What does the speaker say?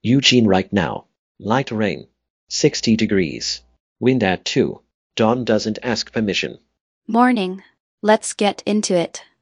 Eugene right now. Light rain. 60 degrees. Wind at 2. Dawn doesn't ask permission. Morning. Let's get into it.